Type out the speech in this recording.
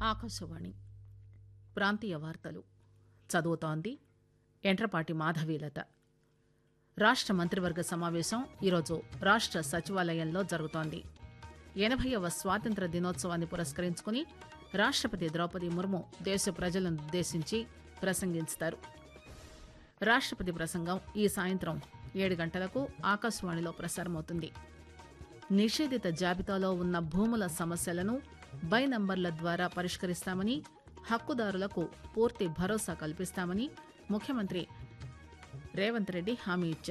ఆకాశవాణి ప్రాంతీయ వార్తలు చదువుతోంది ఎంట్రపాటి మాధవీలత. రాష్ట మంత్రివర్గ సమావేశం ఈరోజు రాష్ట సచివాలయంలో జరుగుతోంది. 80వ స్వాతంత్ర దినోత్సవాన్ని పురస్కరించుకుని రాష్టపతి ద్రౌపది ముర్ము దేశ ప్రజలనుద్దేశించి ప్రసంగిస్తారు. రాష్టపతి ప్రసంగం ఈ సాయంత్రం 7 గంటలకు ఆకాశవాణిలో ప్రసారమవుతుంది. నిషేధిత జాబితాలో ఉన్న భూముల సమస్యలను బై నంబర్ల ద్వారా పరిష్కరిస్తామని, హక్కుదారులకు పూర్తి భరోసా కల్పిస్తామని ముఖ్యమంత్రి రేవంత్ రెడ్డి హామీ ఇచ్చారు.